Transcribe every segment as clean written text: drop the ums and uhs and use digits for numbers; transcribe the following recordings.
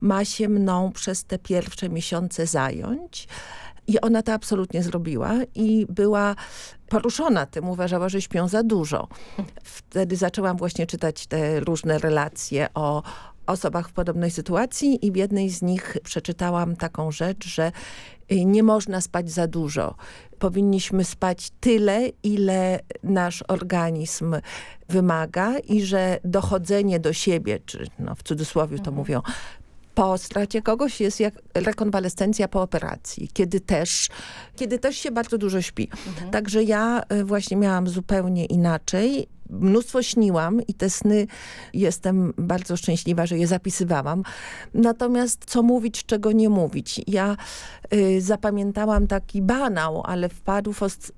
ma się mną przez te pierwsze miesiące zająć. I ona to absolutnie zrobiła i była poruszona tym, uważała, że śpią za dużo. Wtedy zaczęłam właśnie czytać te różne relacje o osobach w podobnej sytuacji i w jednej z nich przeczytałam taką rzecz, że nie można spać za dużo. Powinniśmy spać tyle, ile nasz organizm wymaga i że dochodzenie do siebie, czy w cudzysłowie to mówią, po stracie kogoś jest jak rekonwalescencja po operacji, kiedy też się bardzo dużo śpi. Także ja właśnie miałam zupełnie inaczej. Mnóstwo śniłam i te sny jestem bardzo szczęśliwa, że je zapisywałam. Natomiast co mówić, czego nie mówić. Ja zapamiętałam taki banał, ale wpadł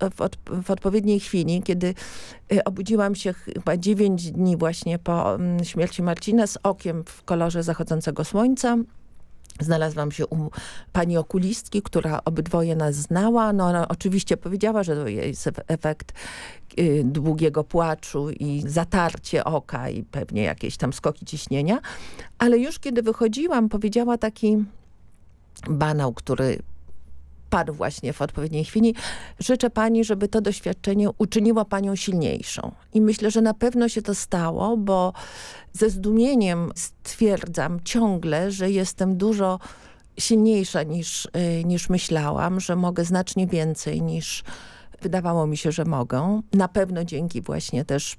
w odpowiedniej chwili, kiedy obudziłam się chyba 9 dni właśnie po śmierci Marcina z okiem w kolorze zachodzącego słońca. Znalazłam się u pani okulistki, która obydwoje nas znała. No ona oczywiście powiedziała, że to jest efekt długiego płaczu i zatarcie oka i pewnie jakieś tam skoki ciśnienia. Ale już kiedy wychodziłam, powiedziała taki banał, który padł właśnie w odpowiedniej chwili. Życzę pani, żeby to doświadczenie uczyniło panią silniejszą. I myślę, że na pewno się to stało, bo ze zdumieniem stwierdzam ciągle, że jestem dużo silniejsza niż myślałam, że mogę znacznie więcej niż wydawało mi się, że mogę. Na pewno dzięki właśnie też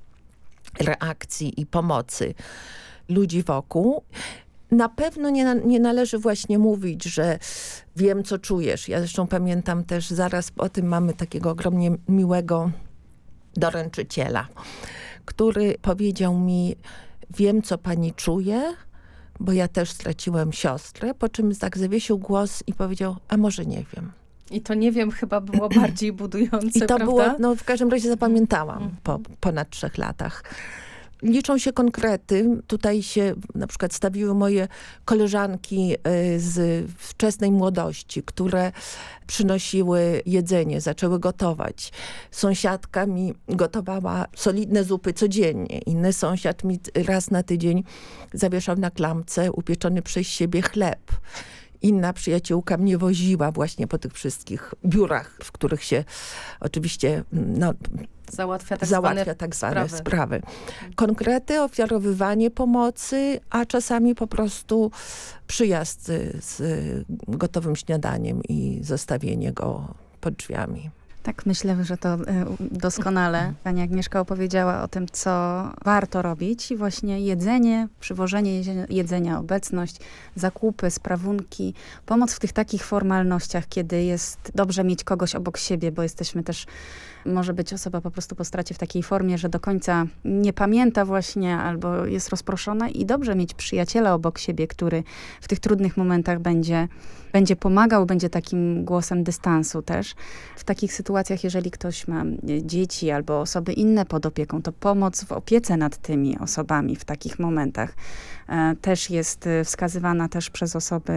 reakcji i pomocy ludzi wokół. Na pewno nie należy właśnie mówić, że wiem, co czujesz. Ja zresztą pamiętam też, zaraz po tym mamy takiego ogromnie miłego doręczyciela, który powiedział mi, wiem, co pani czuje, bo ja też straciłem siostrę, po czym tak zawiesił głos i powiedział, a może nie wiem. I to nie wiem, chyba było bardziej budujące, I to prawda? było, no w każdym razie zapamiętałam po ponad 3 latach. Liczą się konkrety. Tutaj się na przykład stawiły moje koleżanki z wczesnej młodości, które przynosiły jedzenie, zaczęły gotować. Sąsiadka mi gotowała solidne zupy codziennie. Inny sąsiad mi raz na tydzień zawieszał na klamce upieczony przez siebie chleb. Inna przyjaciółka mnie woziła właśnie po tych wszystkich biurach, w których się oczywiście Załatwia tak zwane sprawy. Konkrety, ofiarowywanie pomocy, a czasami po prostu przyjazd z gotowym śniadaniem i zostawienie go pod drzwiami. Tak, myślę, że to doskonale pani Agnieszka opowiedziała o tym, co warto robić. I właśnie jedzenie, przywożenie jedzenia, obecność, zakupy, sprawunki, pomoc w tych takich formalnościach, kiedy jest dobrze mieć kogoś obok siebie, bo jesteśmy też, może być osoba po prostu po stracie w takiej formie, że do końca nie pamięta właśnie albo jest rozproszona i dobrze mieć przyjaciela obok siebie, który w tych trudnych momentach będzie pomagał, będzie takim głosem dystansu też. W takich sytuacjach, jeżeli ktoś ma dzieci albo osoby inne pod opieką, to pomoc w opiece nad tymi osobami w takich momentach też jest wskazywana też przez osoby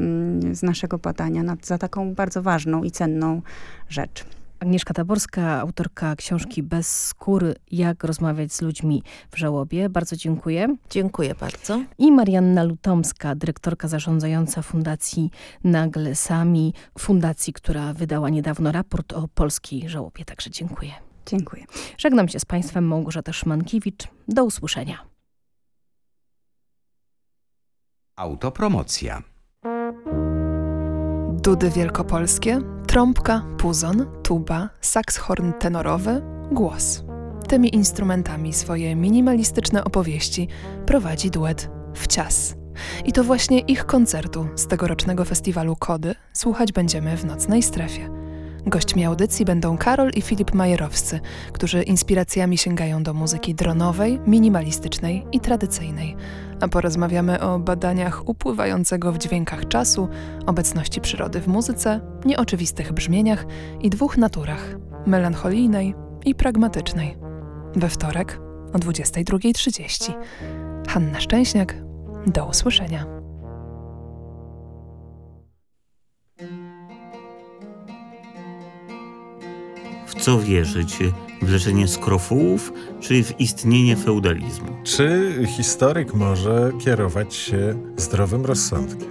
z naszego badania za taką bardzo ważną i cenną rzecz. Agnieszka Taborska, autorka książki Bez skóry, jak rozmawiać z ludźmi w żałobie. Bardzo dziękuję. Dziękuję bardzo. I Marianna Lutomska, dyrektorka zarządzająca Fundacji Nagle Sami, fundacji, która wydała niedawno raport o polskiej żałobie. Także dziękuję. Dziękuję. Żegnam się z państwem, Małgorzata Szymankiewicz. Do usłyszenia. Autopromocja. Dudy wielkopolskie, trąbka, puzon, tuba, sakshorn tenorowy, głos. Tymi instrumentami swoje minimalistyczne opowieści prowadzi duet Wcias. I to właśnie ich koncertu z tegorocznego festiwalu Kody słuchać będziemy w Nocnej Strefie. Gośćmi audycji będą Karol i Filip Majerowscy, którzy inspiracjami sięgają do muzyki dronowej, minimalistycznej i tradycyjnej. A porozmawiamy o badaniach upływającego w dźwiękach czasu, obecności przyrody w muzyce, nieoczywistych brzmieniach i 2 naturach – melancholijnej i pragmatycznej. We wtorek o 22:30. Hanna Szczęśniak, do usłyszenia. W co wierzyć w leczenie skrofułów, czy w istnienie feudalizmu. Czy historyk może kierować się zdrowym rozsądkiem?